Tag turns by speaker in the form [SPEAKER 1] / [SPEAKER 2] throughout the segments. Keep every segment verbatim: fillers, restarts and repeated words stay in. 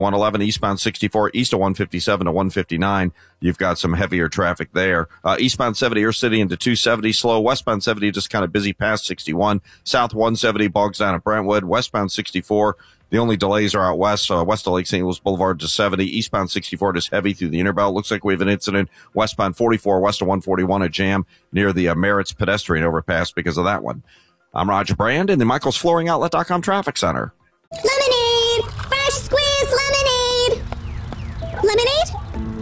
[SPEAKER 1] one eleven eastbound sixty-four, east of one fifty-seven to one fifty-nine. You've got some heavier traffic there. Uh, eastbound seventy, Earth City into two seventy, slow. Westbound seventy, just kind of busy past sixty-one. South one seventy, bogs down at Brentwood. Westbound sixty-four, the only delays are out west, uh, west of Lake Saint Louis Boulevard to seventy. Eastbound sixty-four, just heavy through the Interbelt. Looks like we have an incident. Westbound forty-four, west of one forty-one, a jam near the uh, Merritt's pedestrian overpass because of that one. I'm Roger Brand in the Michael's Flooring Outlet dot com Traffic Center.
[SPEAKER 2] Lemonade! Fresh squeeze lemonade! Lemonade?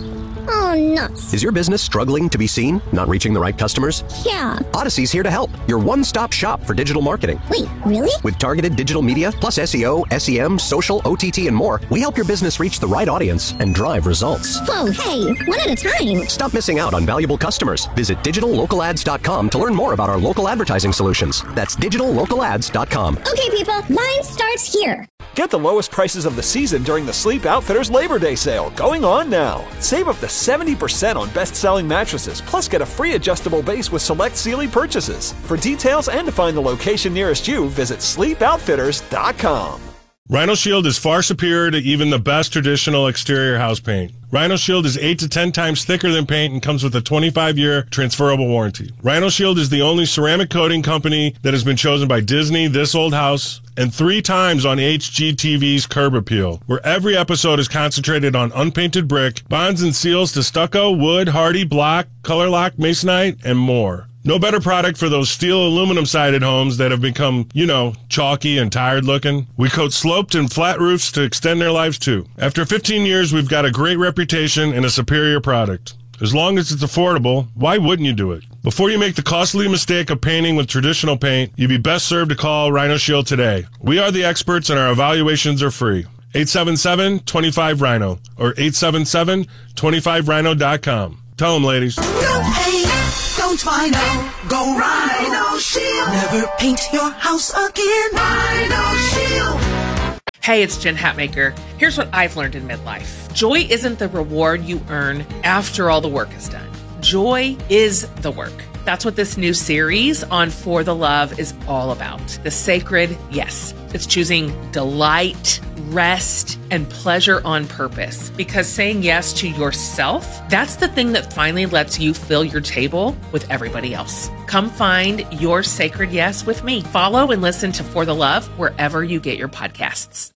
[SPEAKER 2] Oh, nuts.
[SPEAKER 3] Is your business struggling to be seen? Not reaching the right customers?
[SPEAKER 2] Yeah.
[SPEAKER 3] Odyssey's here to help. Your one-stop shop for digital marketing.
[SPEAKER 2] Wait, really?
[SPEAKER 3] With targeted digital media, plus S E O, S E M, social, O T T, and more, we help your business reach the right audience and drive results.
[SPEAKER 2] Whoa, hey, one at a time.
[SPEAKER 3] Stop missing out on valuable customers. Visit digital local ads dot com to learn more about our local advertising solutions. That's digital local ads dot com.
[SPEAKER 2] Okay, people, mine starts here.
[SPEAKER 4] Get the lowest prices of the season during the Sleep Outfitters Labor Day sale, going on now. Save up to seventy percent on best-selling mattresses, plus get a free adjustable base with select Sealy purchases. For details and to find the location nearest you, visit sleep outfitters dot com.
[SPEAKER 5] Rhino Shield is far superior to even the best traditional exterior house paint. Rhino Shield is eight to ten times thicker than paint and comes with a twenty-five year transferable warranty. Rhino Shield is the only ceramic coating company that has been chosen by Disney, This Old House, and three times on H G T V's Curb Appeal, where every episode is concentrated on unpainted brick, bonds and seals to stucco, wood, hardy, block, color lock, masonite, and more. No better product for those steel aluminum-sided homes that have become, you know, chalky and tired looking. We coat sloped and flat roofs to extend their lives too. After fifteen years, we've got a great reputation and a superior product. As long as it's affordable, why wouldn't you do it? Before you make the costly mistake of painting with traditional paint, you'd be best served to call Rhino Shield today. We are the experts and our evaluations are free. eight seven seven, two five, Rhino or eight seven seven, two five rhino dot com. Tell them, ladies.
[SPEAKER 6] No paint, don't Rhino, go Rhino Shield. Never paint your house again. Rhino Shield.
[SPEAKER 7] Hey, it's Jen Hatmaker. Here's what I've learned in midlife. Joy isn't the reward you earn after all the work is done. Joy is the work. That's what this new series on For the Love is all about. The sacred yes. It's choosing delight, rest, and pleasure on purpose. Because saying yes to yourself, that's the thing that finally lets you fill your table with everybody else. Come find your sacred yes with me. Follow and listen to For the Love wherever you get your podcasts.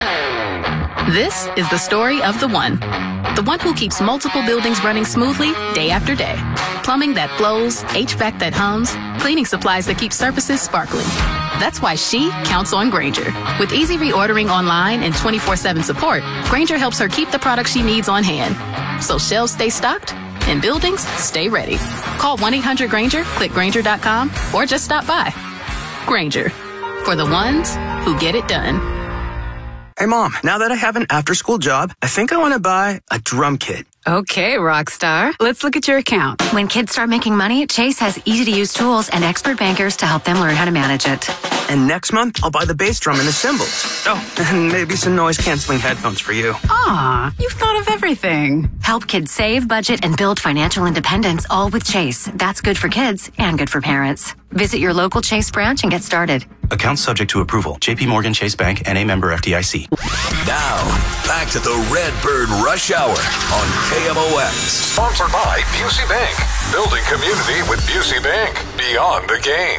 [SPEAKER 8] This is the story of the one. The one who keeps multiple buildings running smoothly day after day. Plumbing that flows, H V A C that hums, cleaning supplies that keep surfaces sparkling. That's why she counts on Grainger. With easy reordering online and twenty-four seven support, Grainger helps her keep the products she needs on hand. So shelves stay stocked and buildings stay ready. Call one eight hundred Grainger, click Grainger dot com, or just stop by. Grainger, for the ones who get it done.
[SPEAKER 9] Hey, Mom, now that I have an after-school job, I think I want to buy a drum kit.
[SPEAKER 10] Okay, Rockstar. Let's look at your account.
[SPEAKER 11] When kids start making money, Chase has easy-to-use tools and expert bankers to help them learn how to manage it.
[SPEAKER 9] And next month, I'll buy the bass drum and the cymbals. Oh, and maybe some noise-canceling headphones for you.
[SPEAKER 10] Aw, you've thought of everything.
[SPEAKER 11] Help kids save, budget, and build financial independence, all with Chase. That's good for kids and good for parents. Visit your local Chase branch and get started.
[SPEAKER 12] Account subject to approval. J P Morgan Chase Bank, N A member F D I C.
[SPEAKER 13] Now, back to the Redbird Rush Hour on K M O X.
[SPEAKER 14] Sponsored by Busey Bank. Building community with Busey Bank. Beyond the game.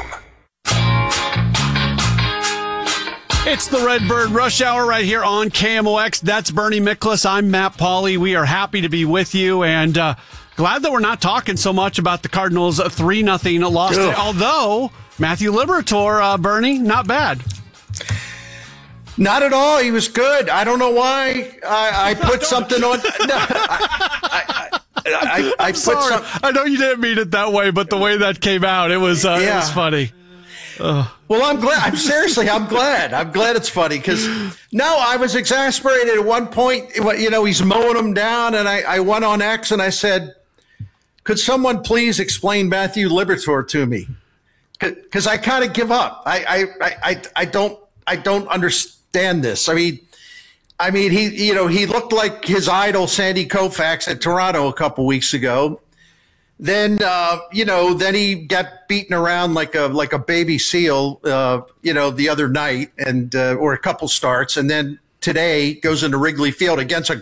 [SPEAKER 15] It's the Redbird Rush Hour right here on K M O X. That's Bernie Miklasz. I'm Matt Pauley. We are happy to be with you and uh, glad that we're not talking so much about the Cardinals' three nothing loss. Today. Although, Matthew Liberatore, uh, Bernie, not bad.
[SPEAKER 16] Not at all. He was good. I don't know why I, I put something on. No, I, I, I, I
[SPEAKER 15] I'm
[SPEAKER 16] put
[SPEAKER 15] sorry.
[SPEAKER 16] some,
[SPEAKER 15] I know you didn't mean it that way, but the way that came out, it was, uh,
[SPEAKER 16] yeah.
[SPEAKER 15] it was funny.
[SPEAKER 16] Uh. Well, I'm glad. I'm seriously, I'm glad. I'm glad it's funny because no, I was exasperated at one point. You know, he's mowing them down, and I, I went on X and I said, "Could someone please explain Matthew Liberatore to me?" Because I kind of give up. I, I, I, I don't, I don't understand this. I mean, I mean, he, you know, he looked like his idol Sandy Koufax at Toronto a couple weeks ago. Then, uh, you know, then he got beaten around like a like a baby seal, uh, you know, the other night, and uh, or a couple starts, and then today goes into Wrigley Field against a